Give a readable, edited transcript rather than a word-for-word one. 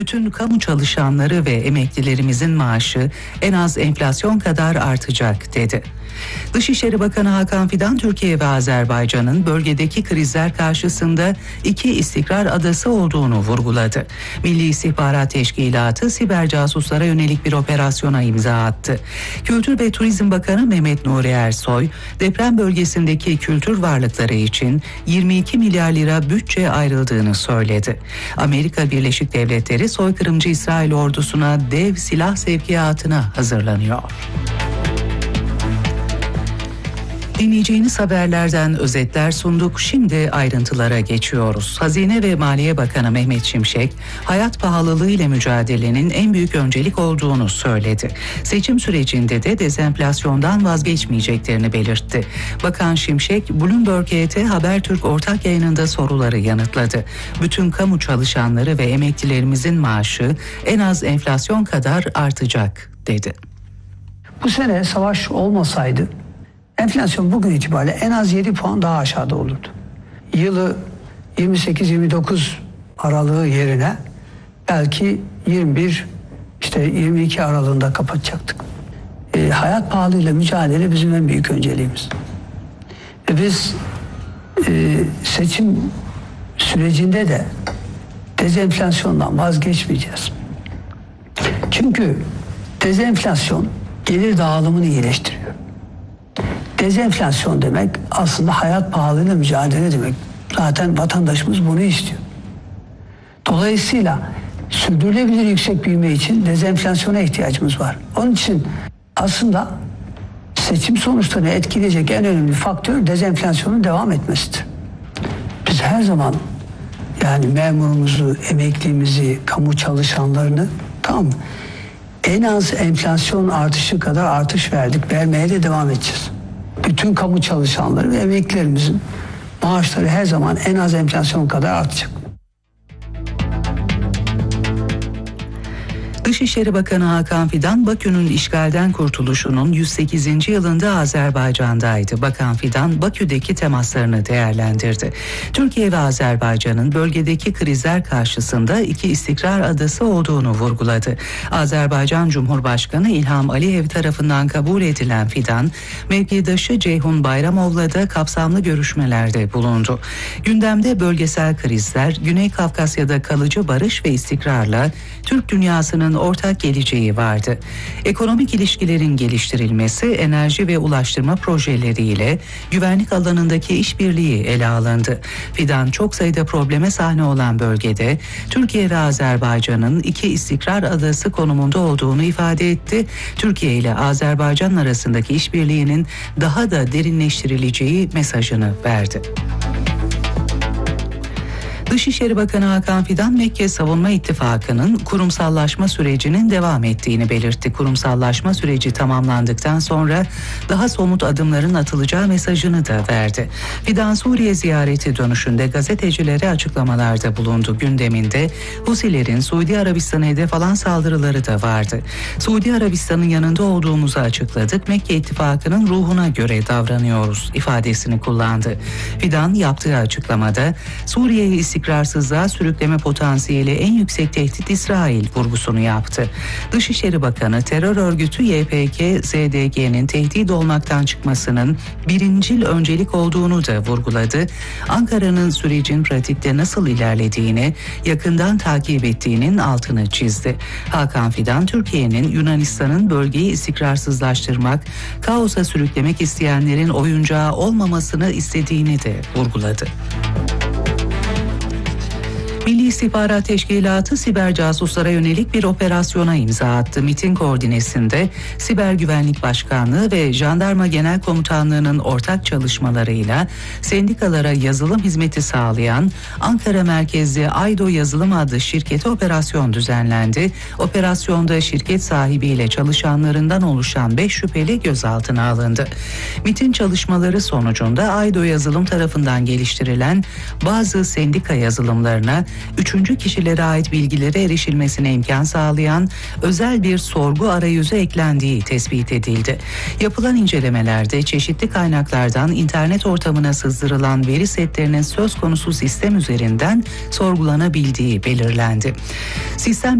Bütün kamu çalışanları ve emeklilerimizin maaşı en az enflasyon kadar artacak dedi. Dışişleri Bakanı Hakan Fidan, Türkiye ve Azerbaycan'ın bölgedeki krizler karşısında iki istikrar adası olduğunu vurguladı. Milli İstihbarat Teşkilatı siber casuslara yönelik bir operasyona imza attı. Kültür ve Turizm Bakanı Mehmet Nuri Ersoy, deprem bölgesindeki kültür varlıkları için 22 milyar lira bütçe ayrıldığını söyledi. Amerika Birleşik Devletleri soykırımcı İsrail ordusuna dev silah sevkiyatına hazırlanıyor. Dinleyeceğiniz haberlerden özetler sunduk. Şimdi ayrıntılara geçiyoruz. Hazine ve Maliye Bakanı Mehmet Şimşek, hayat pahalılığı ile mücadelenin en büyük öncelik olduğunu söyledi. Seçim sürecinde de dezenflasyondan vazgeçmeyeceklerini belirtti. Bakan Şimşek, Bloomberg HT Habertürk ortak yayınında soruları yanıtladı. Bütün kamu çalışanları ve emeklilerimizin maaşı en az enflasyon kadar artacak dedi. Bu sene savaş olmasaydı enflasyon bugün itibariyle en az 7 puan daha aşağıda olurdu. Yılı 28-29 aralığı yerine belki 22 aralığında kapatacaktık. Hayat pahalılığıyla mücadele bizim en büyük önceliğimiz. Biz seçim sürecinde de dezenflasyondan vazgeçmeyeceğiz. Çünkü dezenflasyon gelir dağılımını iyileştiriyor. Dezenflasyon demek aslında hayat pahalılığıyla mücadele demek. Zaten vatandaşımız bunu istiyor. Dolayısıyla sürdürülebilir yüksek büyüme için dezenflasyona ihtiyacımız var. Onun için aslında seçim sonuçlarını etkileyecek en önemli faktör dezenflasyonun devam etmesidir. Biz her zaman yani memurumuzu, emeklimizi, kamu çalışanlarını en az enflasyon artışı kadar artış verdik. Vermeye de devam edeceğiz. Bütün kamu çalışanları ve emeklilerimizin maaşları her zaman en az enflasyon kadar artacak. Dışişleri Bakanı Hakan Fidan, Bakü'nün işgalden kurtuluşunun 108. yılında Azerbaycan'daydı. Bakan Fidan, Bakü'deki temaslarını değerlendirdi. Türkiye ve Azerbaycan'ın bölgedeki krizler karşısında iki istikrar adası olduğunu vurguladı. Azerbaycan Cumhurbaşkanı İlham Aliyev tarafından kabul edilen Fidan, mevkidaşı Ceyhun Bayramov'la da kapsamlı görüşmelerde bulundu. Gündemde bölgesel krizler, Güney Kafkasya'da kalıcı barış ve istikrarla Türk dünyasının ortak geleceği vardı. Ekonomik ilişkilerin geliştirilmesi, enerji ve ulaştırma projeleriyle güvenlik alanındaki işbirliği ele alındı. Fidan, çok sayıda probleme sahne olan bölgede Türkiye ve Azerbaycan'ın iki istikrar adası konumunda olduğunu ifade etti. Türkiye ile Azerbaycan arasındaki işbirliğinin daha da derinleştirileceği mesajını verdi. Dışişleri Bakanı Hakan Fidan, Mekke Savunma İttifakı'nın kurumsallaşma sürecinin devam ettiğini belirtti. Kurumsallaşma süreci tamamlandıktan sonra daha somut adımların atılacağı mesajını da verdi. Fidan, Suriye ziyareti dönüşünde gazetecilere açıklamalarda bulundu. Gündeminde Husilerin Suudi Arabistan'a hedef alan saldırıları da vardı. Suudi Arabistan'ın yanında olduğumuzu açıkladık. Mekke İttifakı'nın ruhuna göre davranıyoruz ifadesini kullandı. Fidan yaptığı açıklamada Suriye'yi istikrarsızlığa sürükleme potansiyeli en yüksek tehdit İsrail vurgusunu yaptı. Dışişleri Bakanı, terör örgütü YPG-SDG'nin tehdit olmaktan çıkmasının birincil öncelik olduğunu da vurguladı. Ankara'nın sürecin pratikte nasıl ilerlediğini yakından takip ettiğinin altını çizdi. Hakan Fidan, Türkiye'nin Yunanistan'ın bölgeyi istikrarsızlaştırmak, kaosa sürüklemek isteyenlerin oyuncağı olmamasını istediğini de vurguladı. Milli İstihbarat Teşkilatı siber casuslara yönelik bir operasyona imza attı. MİT'in koordinesinde Siber Güvenlik Başkanlığı ve Jandarma Genel Komutanlığı'nın ortak çalışmalarıyla sendikalara yazılım hizmeti sağlayan Ankara merkezli Aydo Yazılım adlı şirkete operasyon düzenlendi. Operasyonda şirket sahibiyle çalışanlarından oluşan 5 şüpheli gözaltına alındı. MİT'in çalışmaları sonucunda Aydo Yazılım tarafından geliştirilen bazı sendika yazılımlarına üçüncü kişilere ait bilgilere erişilmesine imkan sağlayan özel bir sorgu arayüzü eklendiği tespit edildi. Yapılan incelemelerde çeşitli kaynaklardan internet ortamına sızdırılan veri setlerinin söz konusu sistem üzerinden sorgulanabildiği belirlendi. Sistem